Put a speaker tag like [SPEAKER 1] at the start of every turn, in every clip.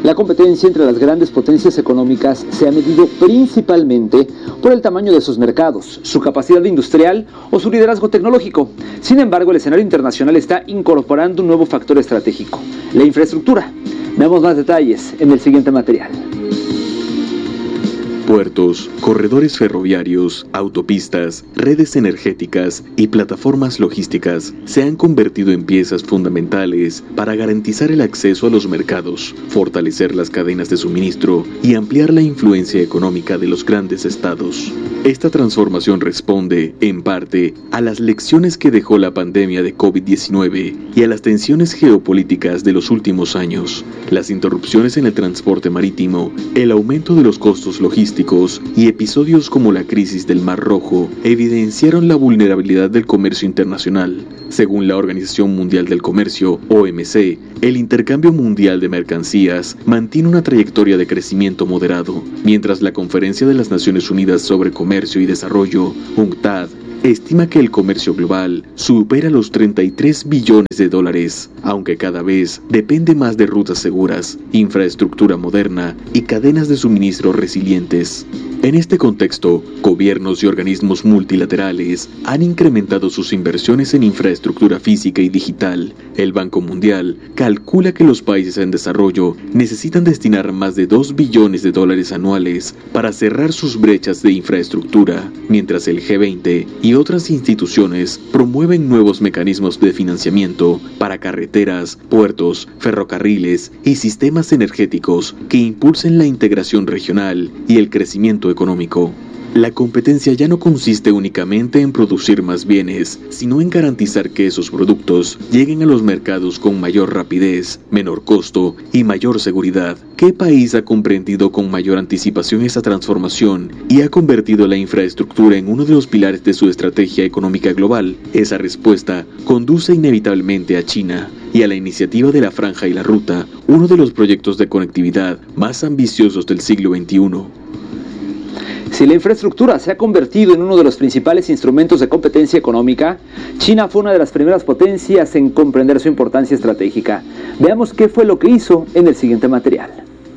[SPEAKER 1] La competencia entre las grandes potencias económicas se ha medido principalmente por el tamaño de sus mercados, su capacidad industrial o su liderazgo tecnológico. Sin embargo, el escenario internacional está incorporando un nuevo factor estratégico: la infraestructura. Veamos más detalles en el siguiente material.
[SPEAKER 2] Puertos, corredores ferroviarios, autopistas, redes energéticas y plataformas logísticas se han convertido en piezas fundamentales para garantizar el acceso a los mercados, fortalecer las cadenas de suministro y ampliar la influencia económica de los grandes estados. Esta transformación responde, en parte, a las lecciones que dejó la pandemia de COVID-19 y a las tensiones geopolíticas de los últimos años, las interrupciones en el transporte marítimo, el aumento de los costos logísticos y episodios como la crisis del Mar Rojo evidenciaron la vulnerabilidad del comercio internacional. Según la Organización Mundial del Comercio, OMC, el intercambio mundial de mercancías mantiene una trayectoria de crecimiento moderado, mientras la Conferencia de las Naciones Unidas sobre Comercio y Desarrollo, UNCTAD, estima que el comercio global supera los 33 billones de dólares, aunque cada vez depende más de rutas seguras, infraestructura moderna y cadenas de suministro resilientes. En este contexto, gobiernos y organismos multilaterales han incrementado sus inversiones en infraestructura física y digital. El Banco Mundial calcula que los países en desarrollo necesitan destinar más de 2 billones de dólares anuales para cerrar sus brechas de infraestructura, mientras el G20 y otras instituciones promueven nuevos mecanismos de financiamiento para carreteras, puertos, ferrocarriles y sistemas energéticos que impulsen la integración regional y el crecimiento económico. La competencia ya no consiste únicamente en producir más bienes, sino en garantizar que esos productos lleguen a los mercados con mayor rapidez, menor costo y mayor seguridad. ¿Qué país ha comprendido con mayor anticipación esa transformación y ha convertido la infraestructura en uno de los pilares de su estrategia económica global? Esa respuesta conduce inevitablemente a China y a la iniciativa de la Franja y la Ruta, uno de los proyectos de conectividad más ambiciosos del siglo XXI.
[SPEAKER 1] Si la infraestructura se ha convertido en uno de los principales instrumentos de competencia económica, China fue una de las primeras potencias en comprender su importancia estratégica. Veamos qué fue lo que hizo en el siguiente material.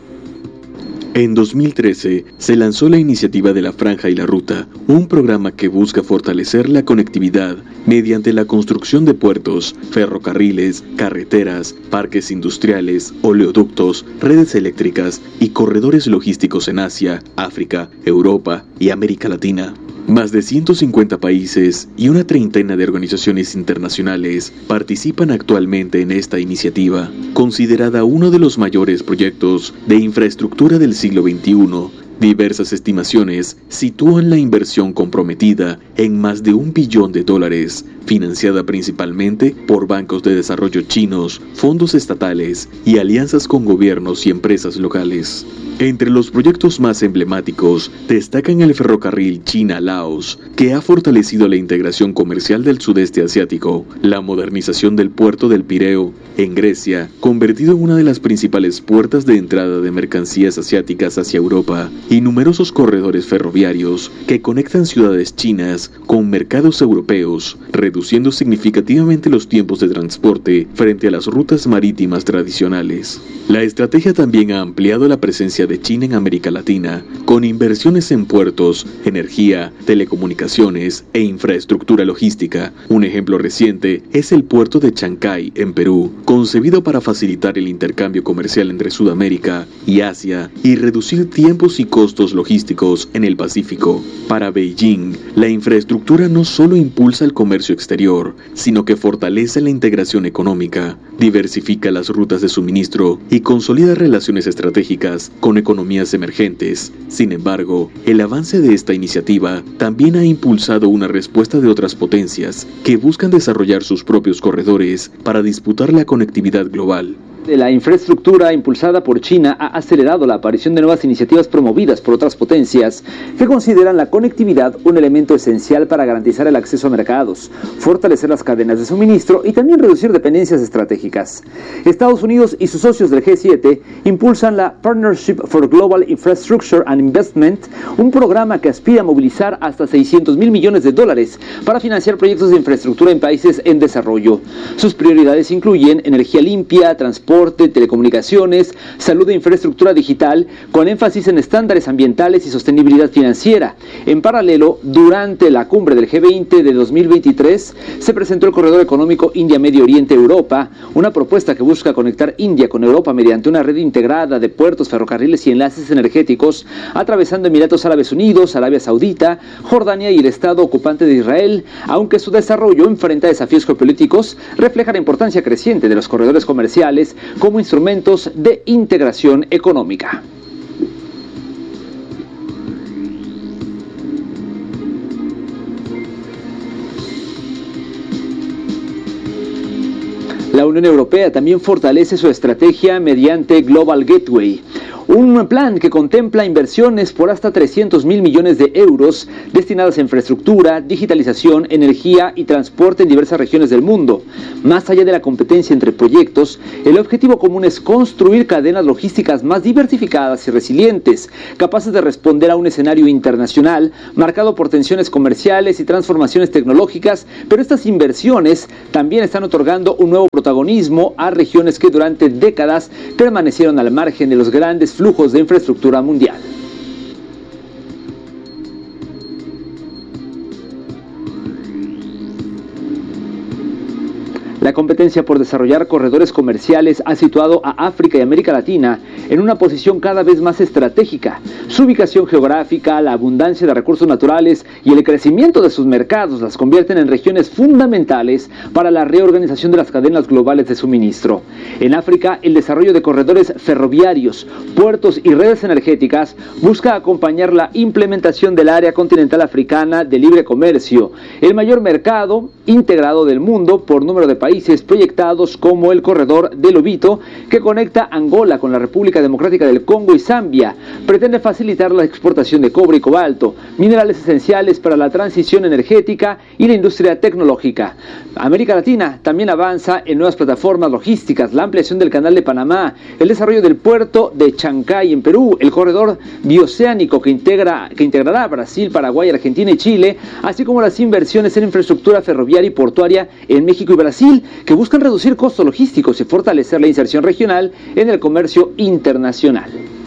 [SPEAKER 2] En 2013 se lanzó la iniciativa de la Franja y la Ruta, un programa que busca fortalecer la conectividad mediante la construcción de puertos, ferrocarriles, carreteras, parques industriales, oleoductos, redes eléctricas y corredores logísticos en Asia, África, Europa y América Latina. Más de 150 países y una treintena de organizaciones internacionales participan actualmente en esta iniciativa, considerada uno de los mayores proyectos de infraestructura del siglo XXI. Diversas estimaciones sitúan la inversión comprometida en más de $1 billón, financiada principalmente por bancos de desarrollo chinos, fondos estatales y alianzas con gobiernos y empresas locales. Entre los proyectos más emblemáticos destacan el ferrocarril China-Laos, que ha fortalecido la integración comercial del sudeste asiático, la modernización del puerto del Pireo, en Grecia, convertido en una de las principales puertas de entrada de mercancías asiáticas hacia Europa, y numerosos corredores ferroviarios que conectan ciudades chinas con mercados europeos, reduciendo significativamente los tiempos de transporte frente a las rutas marítimas tradicionales. La estrategia también ha ampliado la presencia de China en América Latina, con inversiones en puertos, energía, telecomunicaciones e infraestructura logística. Un ejemplo reciente es el puerto de Chancay, en Perú, concebido para facilitar el intercambio comercial entre Sudamérica y Asia y reducir tiempos y costos logísticos en el Pacífico. Para Beijing, la infraestructura no solo impulsa el comercio exterior, sino que fortalece la integración económica, diversifica las rutas de suministro y consolida relaciones estratégicas con economías emergentes. Sin embargo, el avance de esta iniciativa también ha impulsado una respuesta de otras potencias que buscan desarrollar sus propios corredores para disputar la conectividad global.
[SPEAKER 1] La infraestructura impulsada por China ha acelerado la aparición de nuevas iniciativas promovidas por otras potencias que consideran la conectividad un elemento esencial para garantizar el acceso a mercados, fortalecer las cadenas de suministro y también reducir dependencias estratégicas. Estados Unidos y sus socios del G7 impulsan la Partnership for Global Infrastructure and Investment, un programa que aspira a movilizar hasta $600 mil millones para financiar proyectos de infraestructura en países en desarrollo. Sus prioridades incluyen energía limpia, transporte transporte, telecomunicaciones, salud e infraestructura digital, con énfasis en estándares ambientales y sostenibilidad financiera. En paralelo, durante la cumbre del G20 de 2023, se presentó el Corredor Económico India-Medio Oriente-Europa, una propuesta que busca conectar India con Europa mediante una red integrada de puertos, ferrocarriles y enlaces energéticos, atravesando Emiratos Árabes Unidos, Arabia Saudita, Jordania y el Estado ocupante de Israel, aunque su desarrollo enfrenta desafíos geopolíticos, refleja la importancia creciente de los corredores comerciales como instrumentos de integración económica. La Unión Europea también fortalece su estrategia mediante Global Gateway, un plan que contempla inversiones por hasta 300.000 millones de euros destinadas a infraestructura, digitalización, energía y transporte en diversas regiones del mundo. Más allá de la competencia entre proyectos, el objetivo común es construir cadenas logísticas más diversificadas y resilientes, capaces de responder a un escenario internacional marcado por tensiones comerciales y transformaciones tecnológicas, pero estas inversiones también están otorgando un nuevo protagonismo a regiones que durante décadas permanecieron al margen de los grandes flujos de infraestructura mundial. La competencia por desarrollar corredores comerciales ha situado a África y América Latina en una posición cada vez más estratégica. Su ubicación geográfica, la abundancia de recursos naturales y el crecimiento de sus mercados las convierten en regiones fundamentales para la reorganización de las cadenas globales de suministro. En África, el desarrollo de corredores ferroviarios, puertos y redes energéticas busca acompañar la implementación del área continental africana de libre comercio, el mayor mercado integrado del mundo por número de países proyectados, como el corredor de Lobito, que conecta Angola con la República Democrática del Congo y Zambia. Pretende facilitar la exportación de cobre y cobalto, minerales esenciales para la transición energética y la industria tecnológica. América Latina también avanza en nuevas plataformas logísticas, la ampliación del Canal de Panamá, el desarrollo del puerto de Chancay en Perú, el corredor bioceánico que integrará Brasil, Paraguay, Argentina y Chile, así como las inversiones en infraestructura ferroviaria y portuaria en México y Brasil, que buscan reducir costos logísticos y fortalecer la inserción regional en el comercio internacional.